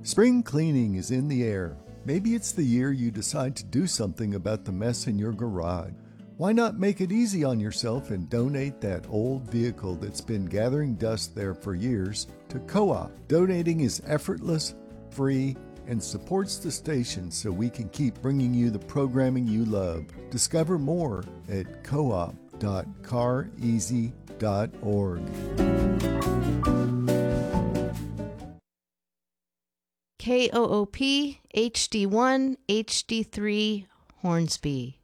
Spring cleaning is in the air. Maybe it's the year you decide to do something about the mess in your garage. Why not make it easy on yourself and donate that old vehicle that's been gathering dust there for years to Co-op? Donating is effortless, free, and supports the station so we can keep bringing you the programming you love. Discover more at coop.careasy.org. KOOP HD1 HD3 Hornsby.